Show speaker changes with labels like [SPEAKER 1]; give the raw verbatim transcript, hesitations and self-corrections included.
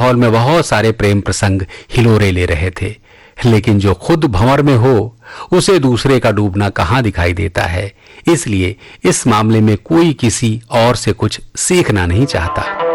[SPEAKER 1] माहौल में बहुत सारे प्रेम प्रसंग हिलोरे ले रहे थे, लेकिन जो खुद भंवर में हो उसे दूसरे का डूबना कहां दिखाई देता है। इसलिए इस मामले में कोई किसी और से कुछ सीखना नहीं चाहता।